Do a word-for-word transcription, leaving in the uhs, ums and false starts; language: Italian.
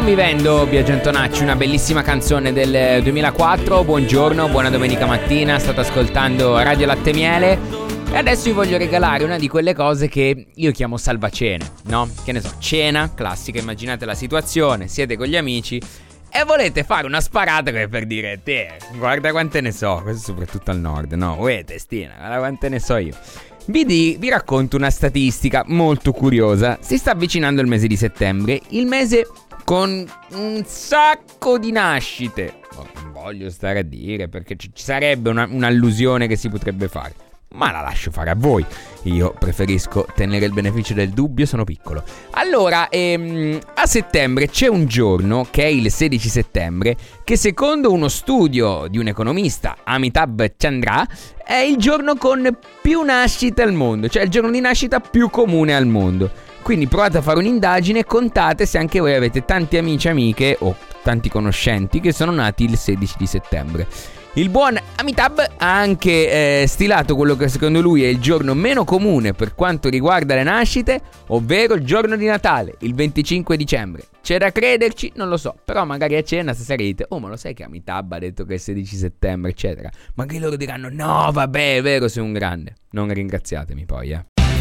mi vendo, Biagio Antonacci, una bellissima canzone del duemilaquattro. Buongiorno, buona domenica mattina, state ascoltando Radio Latte Miele. E adesso vi voglio regalare una di quelle cose che io chiamo salvacene, no? Che ne so, cena, classica, immaginate la situazione, siete con gli amici e volete fare una sparata come per dire: te, guarda quante ne so, questo soprattutto al nord, no? Uè, testina, guarda quante ne so io. Vi, di, vi racconto una statistica molto curiosa. Si sta avvicinando il mese di settembre, il mese con un sacco di nascite. Oh, non voglio stare a dire perché ci sarebbe una, un'allusione che si potrebbe fare, ma la lascio fare a voi. Io preferisco tenere il beneficio del dubbio, sono piccolo. Allora, ehm, a settembre c'è un giorno, che è il sedici settembre, che secondo uno studio di un economista, Amitabh Chandra, è il giorno con più nascite al mondo, cioè il giorno di nascita più comune al mondo. Quindi provate a fare un'indagine e contate se anche voi avete tanti amici e amiche o tanti conoscenti che sono nati il sedici di settembre. Il buon Amitabh ha anche eh, stilato quello che secondo lui è il giorno meno comune per quanto riguarda le nascite, ovvero il giorno di Natale, il venticinque dicembre. C'è da crederci? Non lo so, però magari a cena stasera dite: oh, ma lo sai che Amitabh ha detto che è il sedici settembre, eccetera. Magari loro diranno: no, vabbè, è vero, sei un grande. Non ringraziatemi poi, eh.